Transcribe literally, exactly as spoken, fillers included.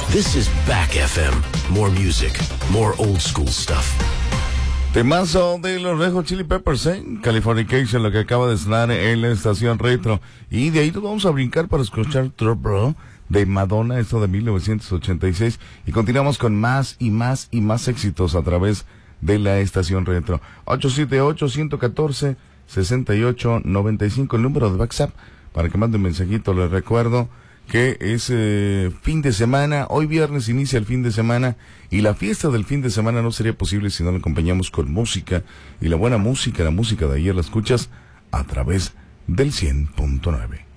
This is Back F M. More music, more old school stuff. Temazo de los Red Hot Chili Peppers, ¿eh? Californication, lo que acaba de sonar en la estación retro. Y de ahí nos vamos a brincar para escuchar Trouble de Madonna, esto de mil novecientos ochenta y seis. Y continuamos con más y más y más éxitos a través de la estación retro. ocho siete ocho, uno uno cuatro, seis ocho nueve cinco, el número de WhatsApp para que mande un mensajito. Les recuerdo que es eh, fin de semana, hoy viernes inicia el fin de semana y la fiesta del fin de semana no sería posible si no la acompañamos con música, y la buena música, la música de ayer la escuchas a través del cien punto nueve.